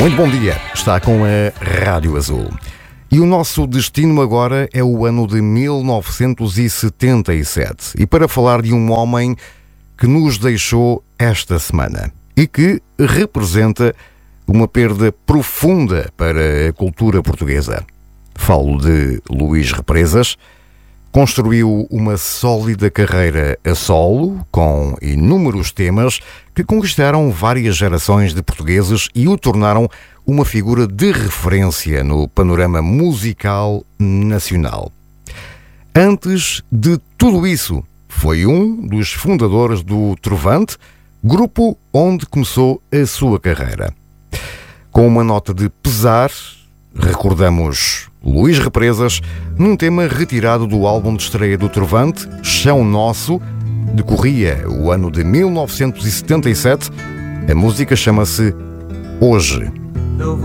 Muito bom dia, está com a Rádio Azul. E o nosso destino agora é o ano de 1977. E para falar de um homem que nos deixou esta semana e que representa uma perda profunda para a cultura portuguesa. Falo de Luís Represas. Construiu uma sólida carreira a solo, com inúmeros temas que conquistaram várias gerações de portugueses e o tornaram uma figura de referência no panorama musical nacional. Antes de tudo isso, foi um dos fundadores do Trovante, grupo onde começou a sua carreira. Com uma nota de pesar, recordamos Luís Represas num tema retirado do álbum de estreia do Trovante, Chão Nosso. Decorria o ano de 1977. A música chama-se Hoje.